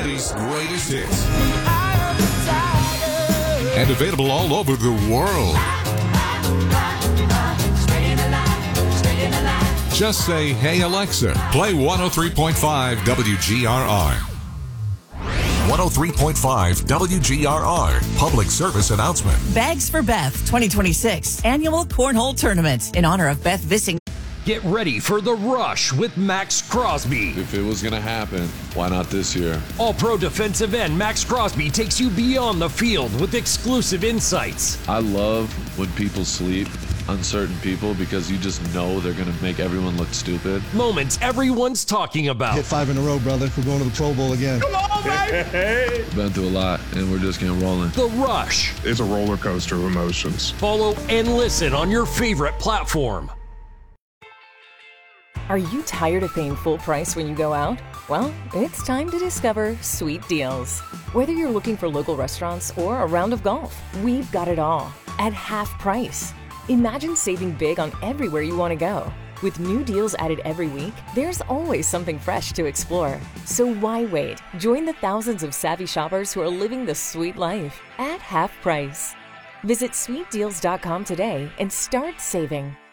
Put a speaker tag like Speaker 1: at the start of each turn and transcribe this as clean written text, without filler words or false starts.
Speaker 1: oldies, greatest hits. And available all over the world. Just say, "Hey Alexa, play 103.5 WGRR." 103.5 WGRR, public service announcement.
Speaker 2: Bags for Beth 2026 annual cornhole tournament in honor of Beth Vissing.
Speaker 3: Get ready for The Rush with Max Crosby.
Speaker 4: If it was going to happen, why not this year?
Speaker 3: All-pro defensive end Max Crosby takes you beyond the field with exclusive insights.
Speaker 4: I love when people sleep on certain people because you just know they're going to make everyone look stupid.
Speaker 3: Moments everyone's talking about.
Speaker 5: Hit 5 in a row, brother. We're going to the Pro Bowl again.
Speaker 3: Come on, baby!
Speaker 4: Been through a lot, and we're just getting rolling.
Speaker 3: The Rush.
Speaker 6: It's a roller coaster of emotions.
Speaker 3: Follow and listen on your favorite platform.
Speaker 7: Are you tired of paying full price when you go out? Well, it's time to discover Sweet Deals. Whether you're looking for local restaurants or a round of golf, we've got it all at half price. Imagine saving big on everywhere you want to go. With new deals added every week, there's always something fresh to explore. So why wait? Join the thousands of savvy shoppers who are living the sweet life at half price. Visit sweetdeals.com today and start saving.